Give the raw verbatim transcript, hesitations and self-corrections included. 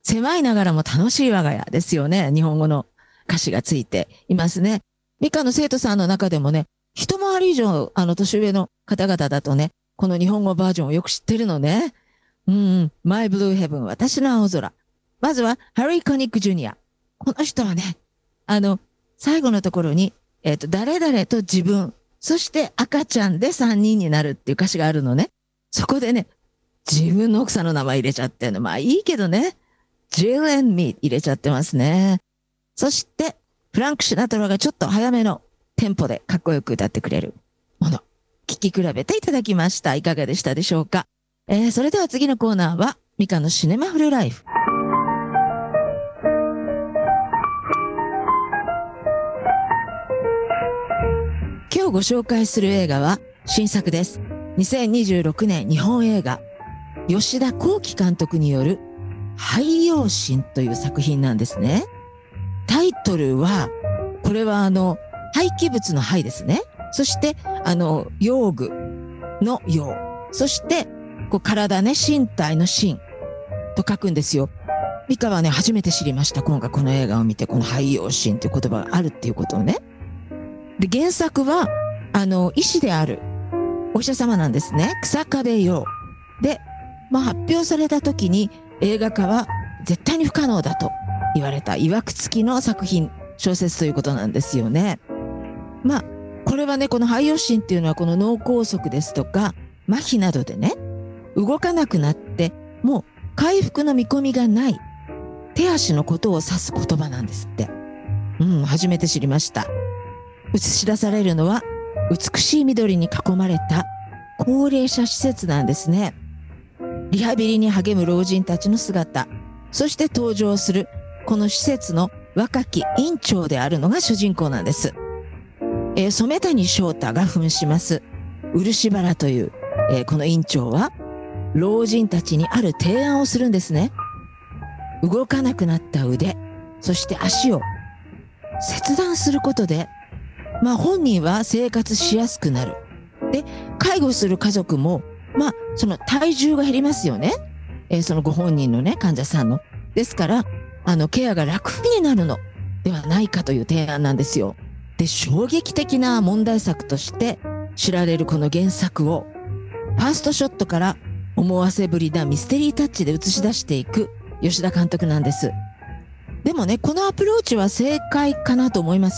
狭いながらも楽しい我が家ですよね。日本語の歌詞がついていますね。理科の生徒さんの中でもね、一回り以上、あの、年上の方々だとね、この日本語バージョンをよく知ってるのね。うん、My Blue Heaven、私の青空。まずは、ハリー・コニック・ジュニア。この人はね、あの、最後のところに、えっと、誰々と自分、そして赤ちゃんでさんにんになるっていう歌詞があるのね。そこでね、自分の奥さんの名前入れちゃってるの。まあいいけどね。Jill and me 入れちゃってますね。そして、フランク・シナトラがちょっと早めのテンポでかっこよく歌ってくれるもの。聞き比べていただきました。いかがでしたでしょうか。えー、それでは次のコーナーは、ミカのシネマフルライフ。今日ご紹介する映画は新作です。にせんにじゅうろくねん日本映画、吉田幸喜監督による廃用心という作品なんですね。タイトルは、これはあの、廃棄物の廃ですね。そして、あの、用具の用。そして、こう体ね、身体の身と書くんですよ。ミカはね、初めて知りました。今回この映画を見て、この廃用心という言葉があるっていうことをね。で、原作は、あの、医師であるお医者様なんですね。草壁陽。で、まあ発表された時に映画化は絶対に不可能だと言われた曰く付きの作品、小説ということなんですよね。まあ、これはね、この肺葉心っていうのはこの脳梗塞ですとか、麻痺などでね、動かなくなって、もう回復の見込みがない手足のことを指す言葉なんですって。うん、初めて知りました。映し出されるのは美しい緑に囲まれた高齢者施設なんですね。リハビリに励む老人たちの姿、そして登場するこの施設の若き院長であるのが主人公なんです。えー、染谷翔太が扮します漆原という、えー、この院長は老人たちにある提案をするんですね。動かなくなった腕、そして足を切断することで、まあ本人は生活しやすくなる。で、介護する家族も、まあその体重が減りますよね。えー、そのご本人のね、患者さんの。ですから、あのケアが楽になるのではないかという提案なんですよ。で、衝撃的な問題作として知られるこの原作を、ファーストショットから思わせぶりなミステリータッチで映し出していく吉田監督なんです。でもね、このアプローチは正解かなと思います。